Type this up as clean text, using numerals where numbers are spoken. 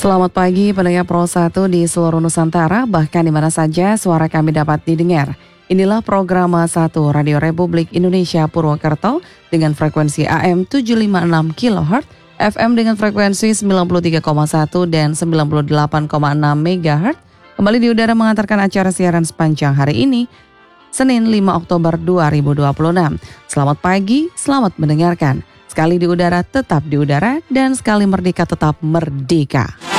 Selamat pagi pendengar Pro 1 di seluruh Nusantara, bahkan di mana saja suara kami dapat didengar. Inilah program 1 Radio Republik Indonesia Purwokerto dengan frekuensi AM 756 kHz, FM dengan frekuensi 93,1 dan 98,6 MHz. Kembali di udara mengantarkan acara siaran sepanjang hari ini, Senin 5 Oktober 2026. Selamat pagi, selamat mendengarkan. Sekali di udara, tetap di udara, dan sekali merdeka, tetap merdeka.